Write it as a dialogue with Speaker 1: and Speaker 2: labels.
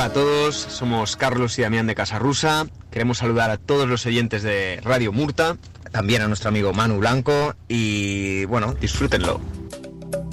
Speaker 1: Hola a todos, somos Carlos y Damián de Casarrusa. Queremos saludar a todos los oyentes de Radio Murta, también a nuestro amigo Manu Blanco y bueno, disfrútenlo.